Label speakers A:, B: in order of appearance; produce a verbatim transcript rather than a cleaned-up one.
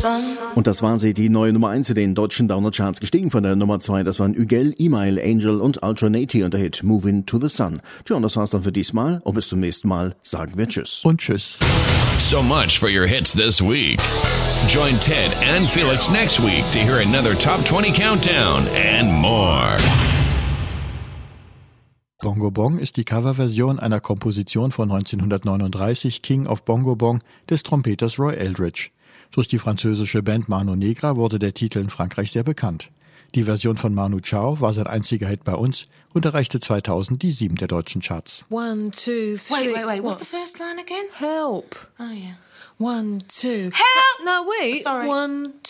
A: Und das war sie, die neue Nummer eins in den deutschen Download-Charts, gestiegen von der Nummer zwei. Das waren Ügel, Email, Angel und Alternati und der Hit Moving to the Sun. Tja, und das war's dann für diesmal. Und bis zum nächsten Mal sagen wir Tschüss.
B: Und Tschüss.
C: So much for your hits this week. Join Ted and Felix next week to hear another Top twenty Countdown and more.
B: Bongo Bong ist die Coverversion einer Komposition von neunzehnhundertneununddreißig, King of Bongo Bong, des Trompeters Roy Eldridge. Durch die französische Band Mano Negra wurde der Titel in Frankreich sehr bekannt. Die Version von Manu Chao war sein einziger Hit bei uns und erreichte zweitausend die sieben der deutschen Charts.
D: One, two, three.
E: Wait, wait, wait. What's
D: What?
E: the first line again?
D: Help.
E: Oh, yeah.
D: One, two.
E: Help!
D: No, wait.
E: Sorry.
D: One,